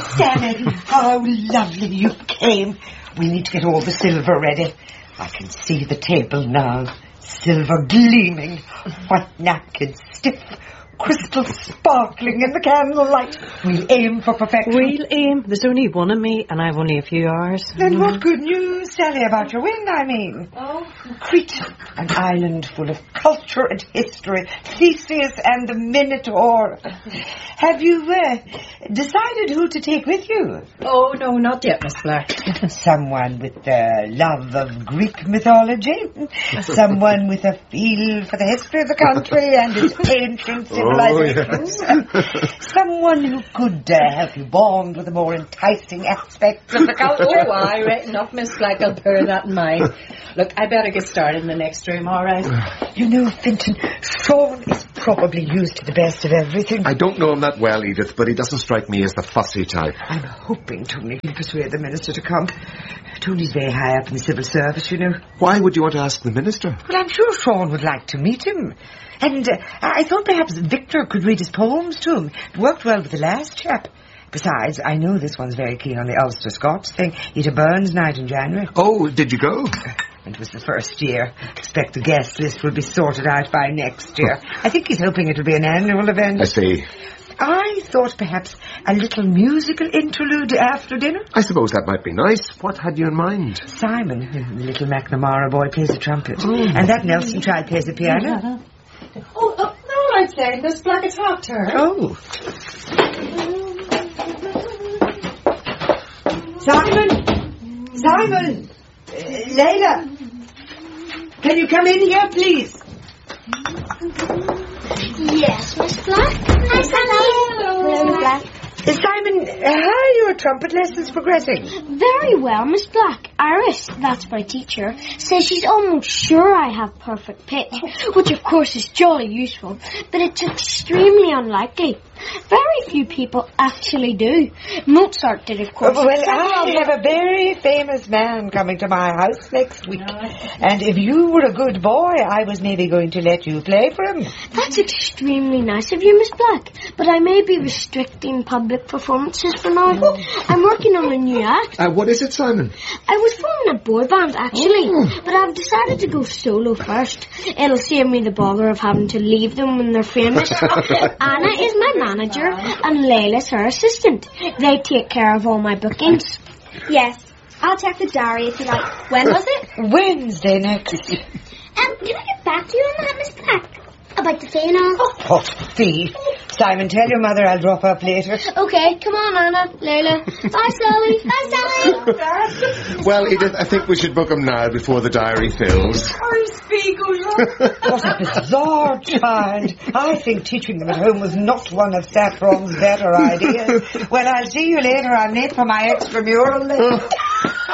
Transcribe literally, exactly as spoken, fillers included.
Sally, how lovely you came. We need to get all the silver ready. I can see the table now. Silver gleaming, white napkins stiff, crystal sparkling in the candlelight. We'll aim for perfection. We'll aim. There's only one of me, and I've only a few hours. Then mm-hmm. What good news, Sally, about your win, I mean? Oh. Crete, an island full of culture and history. Theseus and the Minotaur. Have you uh, decided who to take with you? Oh, no, not yet, Miss Black. Someone with a love of Greek mythology. Someone with a feel for the history of the country and its ancient civilizations. Oh, yes. Someone who could uh, help you bond with the more enticing aspects of the culture. Oh, I reckon not, Miss Black. I'll bear that in mind. Look, I better get started in the next room, all right? You know, Finton, Sean is probably used to the best of everything. I don't know him that well, Edith, but he doesn't strike me as the fussy type. I'm hoping Tony can persuade the minister to come. Tony's very high up in the civil service, you know. Why would you want to ask the minister? Well, I'm sure Sean would like to meet him. And uh, I thought perhaps Victor could read his poems to him. It worked well with the last chap. Besides, I know this one's very keen on the Ulster Scots thing. Eat Burns night in January. Oh, did you go? It was the first year. Expect the guest list will be sorted out by next year. I think he's hoping it'll be an annual event. I see. I thought perhaps a little musical interlude after dinner. I suppose that might be nice. What had you in mind? Simon, the little McNamara boy, plays the trumpet. Oh. And that Nelson child plays the piano. Oh, oh, all right then. Miss Black, it's half turn. Oh. Simon! Simon! Uh, Layla! Can you come in here, please? Yes, Miss Black. Hi, Sally. Hello, Miss Black. Uh, Simon, how are your trumpet lessons progressing? Very well, Miss Black. Iris, that's my teacher, says she's almost sure I have perfect pitch, which of course is jolly useful, but it's extremely unlikely. Very few people actually do. Mozart did, of course. Oh, well, I have a very famous man coming to my house next week. And if you were a good boy, I was maybe going to let you play for him. That's extremely nice of you, Miss Black. But I may be restricting public performances for now. I'm working on a new act. Uh, what is it, Simon? I was forming a boy band, actually. Oh. But I've decided to go solo first. It'll save me the bother of having to leave them when they're famous. Anna is my manager and Layla's her assistant. They take care of all my bookings. Yes, I'll check the diary if you like. When was it? Wednesday next. Um, can I get back to you on that, Miss Black? About the fee and all? Oh, oh, fee. Simon, tell your mother I'll drop up later. Okay, come on, Anna, Layla. Bye, Sally. Bye, Sally. Well, Edith, I think we should book them now before the diary fills. Oh, Spiegel. What a bizarre child. I think teaching them at home was not one of Saffron's better ideas. Well, I'll see you later. I'm late for my extramural lesson.